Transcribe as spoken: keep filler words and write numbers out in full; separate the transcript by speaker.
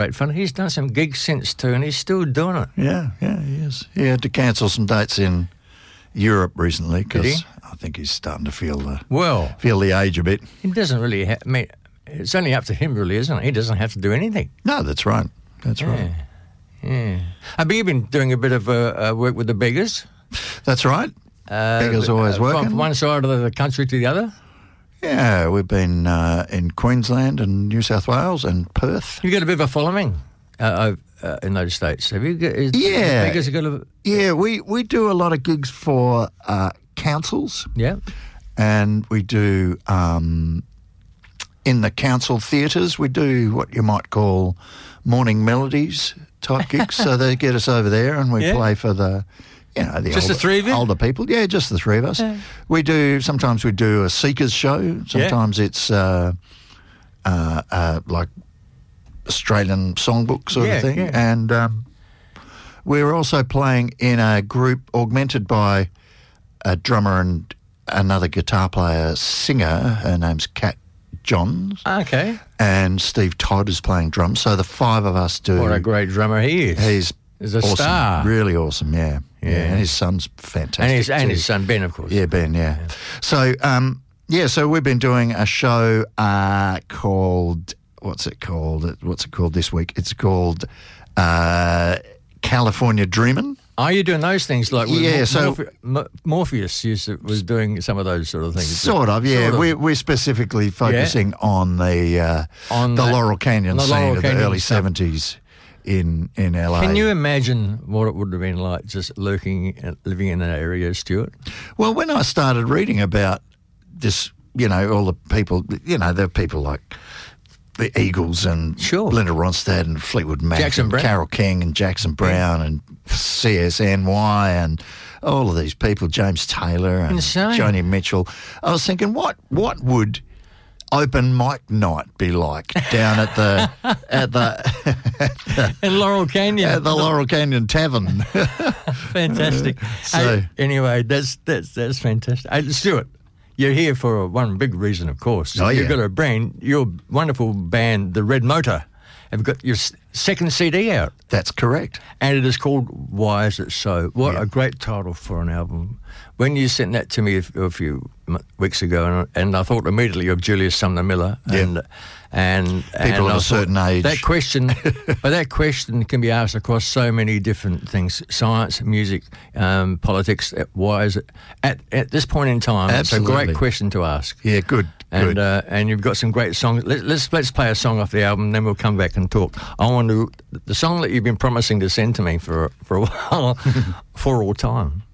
Speaker 1: great fun. He's done some gigs since too, and he's still doing it.
Speaker 2: Yeah, yeah, he is. He had to cancel some dates in Europe recently
Speaker 1: Did he?
Speaker 2: because I think he's starting to feel the
Speaker 1: Well,
Speaker 2: feel the age a bit.
Speaker 1: he doesn't really ha- I mean, it's only up to him, really, isn't it? He doesn't have to do anything.
Speaker 2: No, that's right. That's right.
Speaker 1: Yeah. Yeah. I mean, you've been doing a bit of uh, uh, work with the Beggars.
Speaker 2: That's right.
Speaker 1: Uh,
Speaker 2: Beggars always
Speaker 1: uh,
Speaker 2: working.
Speaker 1: From one side of the country to the other.
Speaker 2: Yeah, we've been uh, in Queensland and New South Wales and Perth.
Speaker 1: You got a bit of a following uh, uh, in those states. Have you? Got, is,
Speaker 2: Yeah.
Speaker 1: Beggars have got a,
Speaker 2: Yeah, we, we do a lot of gigs for uh, councils,
Speaker 1: yeah.
Speaker 2: and we do um, in the council theatres. We do what you might call morning melodies type gigs. So they get us over there, and we
Speaker 1: Yeah.
Speaker 2: play for the. You know, the
Speaker 1: Just the
Speaker 2: older,
Speaker 1: three of you?
Speaker 2: older people. Yeah, just the three of us.
Speaker 1: Yeah.
Speaker 2: We do, sometimes we do a Seekers show. Sometimes it's uh, uh, uh, like Australian songbook sort
Speaker 1: Yeah,
Speaker 2: of thing.
Speaker 1: yeah.
Speaker 2: And um, we're also playing in a group augmented by a drummer and another guitar player, singer. Her name's Kat Johns.
Speaker 1: Okay.
Speaker 2: And Steve Todd is playing drums. So the five of us do.
Speaker 1: What a great drummer he is.
Speaker 2: He's
Speaker 1: He's a
Speaker 2: awesome,
Speaker 1: star.
Speaker 2: really awesome. Yeah, yeah.
Speaker 1: Yeah.
Speaker 2: And his son's fantastic.
Speaker 1: And his, and
Speaker 2: too.
Speaker 1: his son Ben, of course.
Speaker 2: Yeah, Ben. Yeah. yeah. So, um, yeah. So we've been doing a show uh, called what's it called? What's it called this week? It's called uh, California Dreamin'.
Speaker 1: Are you doing those things like with
Speaker 2: Yeah,
Speaker 1: Mor-
Speaker 2: so-
Speaker 1: Morphe- Mo- Morpheus used to, was doing some of those sort of things?
Speaker 2: Sort of, yeah.
Speaker 1: Sort of.
Speaker 2: We're, we're specifically focusing on the uh,
Speaker 1: On
Speaker 2: the
Speaker 1: that-
Speaker 2: Laurel Canyon
Speaker 1: the
Speaker 2: scene
Speaker 1: Laurel
Speaker 2: of
Speaker 1: Canyon
Speaker 2: the early
Speaker 1: stuff.
Speaker 2: seventies in in L A.
Speaker 1: Can you imagine what it would have been like just lurking, and living in that area, Stuart?
Speaker 2: Well, when I started reading about this, you know, all the people, you know, there are people like the Eagles and
Speaker 1: Sure.
Speaker 2: Linda Ronstadt and Fleetwood Mac
Speaker 1: Jackson
Speaker 2: and
Speaker 1: Brown.
Speaker 2: Carole King and Jackson Brown and C S N Y and all of these people, James Taylor and
Speaker 1: Insane.
Speaker 2: Joni Mitchell. I was thinking, what what would open mic night be like down at the at the
Speaker 1: In Laurel Canyon.
Speaker 2: at the Laurel Canyon Tavern?
Speaker 1: Fantastic.
Speaker 2: So-
Speaker 1: Hey, anyway, that's that's that's fantastic. Hey, Stuart, you're here for one big reason, of course.
Speaker 2: Oh,
Speaker 1: You've
Speaker 2: yeah.
Speaker 1: got a brand, your wonderful band, the Red Motor, have got your s- second C D out,
Speaker 2: That's correct.
Speaker 1: and it is called Why Is It So? What
Speaker 2: Yeah.
Speaker 1: a great title for an album. When you sent that to me a, f- a few m- weeks ago, and, and I thought immediately of Julius Sumner Miller,
Speaker 2: Yeah.
Speaker 1: and and
Speaker 2: People
Speaker 1: and
Speaker 2: of
Speaker 1: I
Speaker 2: a
Speaker 1: thought
Speaker 2: certain age.
Speaker 1: That question, but that question can be asked across so many different things: science, music, um, politics. uh, Why is it at at this point in time? It's a
Speaker 2: Absolutely.
Speaker 1: great question to ask.
Speaker 2: Yeah, good.
Speaker 1: And
Speaker 2: good.
Speaker 1: uh, and you've got some great songs. Let, let's let's play a song off the album, then we'll come back and talk. I want to the song that you've been promising to send to me for for a while, For All Time.